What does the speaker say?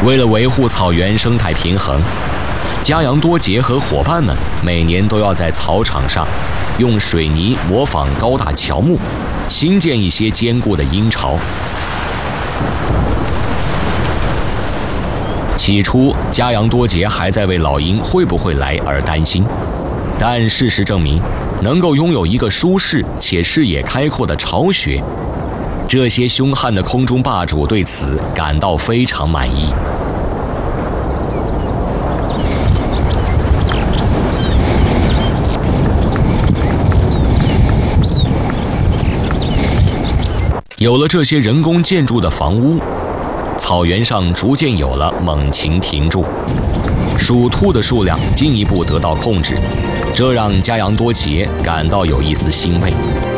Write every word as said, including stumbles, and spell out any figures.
为了维护草原生态平衡，加扬多杰和伙伴们每年都要在草场上用水泥模仿高大乔木，新建一些坚固的鹰巢。起初，加扬多杰还在为老鹰会不会来而担心，但事实证明，能够拥有一个舒适且视野开阔的巢穴，这些凶悍的空中霸主对此感到非常满意。有了这些人工建筑的房屋，草原上逐渐有了猛禽停住，鼠兔的数量进一步得到控制，这让加扬多杰感到有一丝欣慰。